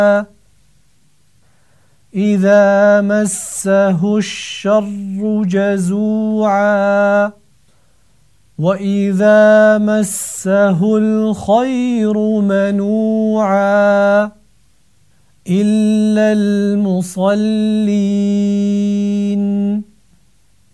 إذا مسه الشر جزوعا وإذا مسه الخير منوعا إلا المصلين